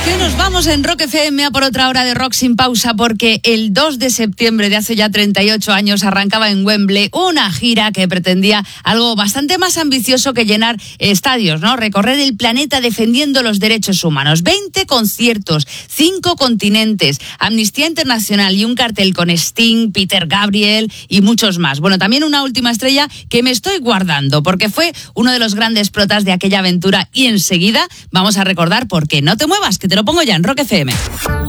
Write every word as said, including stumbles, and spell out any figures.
Que nos vamos en Rock F M a por otra hora de rock sin pausa, porque el dos de septiembre de hace ya treinta y ocho años arrancaba en Wembley una gira que pretendía algo bastante más ambicioso que llenar estadios, ¿no? Recorrer el planeta defendiendo los derechos humanos. veinte conciertos, cinco continentes, Amnistía Internacional y un cartel con Sting, Peter Gabriel y muchos más. Bueno, también una última estrella que me estoy guardando, porque fue uno de los grandes protas de aquella aventura, y enseguida vamos a recordar por qué. No te muevas, que te lo pongo ya en Rock F M.